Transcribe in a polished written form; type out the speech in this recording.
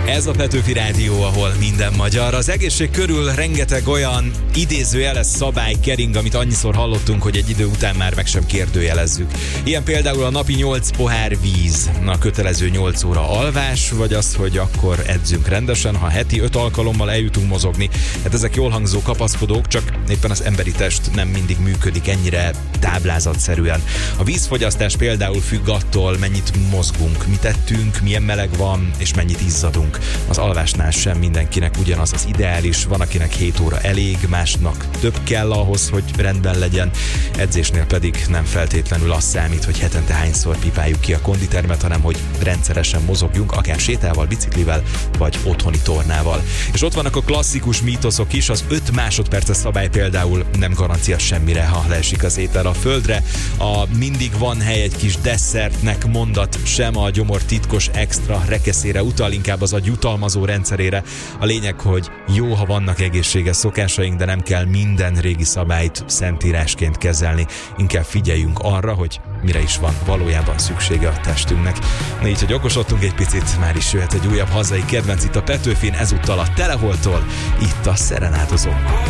Ez a Petőfi Rádió, ahol minden magyar. Az egészség körül rengeteg olyan idézőjeles szabály kering, amit annyiszor hallottunk, hogy egy idő után már meg sem kérdőjelezzük. Ilyen például a napi 8 pohár víz, a kötelező 8 óra alvás, vagy az, hogy akkor edzünk rendesen, ha heti 5 alkalommal eljutunk mozogni. Hát ezek jól hangzó kapaszkodók, csak éppen az emberi test nem mindig működik ennyire táblázatszerűen. A vízfogyasztás például függ attól, mennyit mozgunk, mit ettünk, milyen meleg van, és mennyit izzadunk. Az alvásnál sem mindenkinek ugyanaz az ideális, van akinek 7 óra elég, másnak több kell ahhoz, hogy rendben legyen. Edzésnél pedig nem feltétlenül az számít, hogy hetente hányszor pipáljuk ki a konditermet, hanem hogy rendszeresen mozogjunk, akár sétával, biciklivel, vagy otthoni tornával. És ott vannak a klasszikus mítoszok is, az 5 másodperces szabály például nem garancia semmire, ha leesik az étel a földre. A mindig van hely egy kis desszertnek mondat sem a gyomor titkos extra rekeszére utal, inkább az a jutalmazó rendszerére. A lényeg, hogy jó, ha vannak egészséges szokásaink, de nem kell minden régi szabályt szentírásként kezelni. Inkább figyeljünk arra, hogy mire is van valójában szüksége a testünknek. Na így, hogy okosodtunk egy picit, már is jöhet egy újabb hazai kedvenc itt a Petőfin, ezúttal a Teleholtól, itt a Szerenádozó.